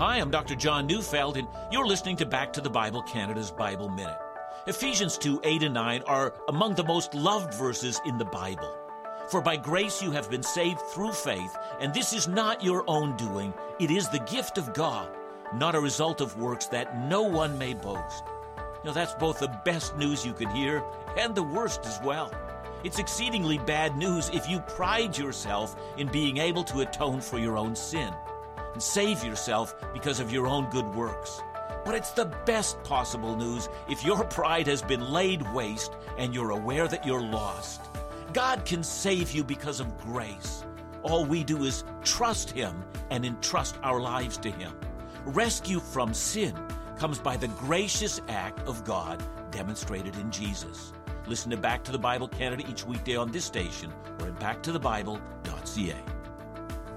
Hi, I'm Dr. John Neufeld, and you're listening to Back to the Bible, Canada's Bible Minute. Ephesians 2:8 and 9 are among the most loved verses in the Bible. For by grace you have been saved through faith, and this is not your own doing. It is the gift of God, not a result of works, that no one may boast. That's both the best news you can hear and the worst as well. It's exceedingly bad news if you pride yourself in being able to atone for your own sin and save yourself because of your own good works. But it's the best possible news if your pride has been laid waste and you're aware that you're lost. God can save you because of grace. All we do is trust Him and entrust our lives to Him. Rescue from sin comes by the gracious act of God demonstrated in Jesus. Listen to Back to the Bible Canada each weekday on this station or at backtothebible.ca.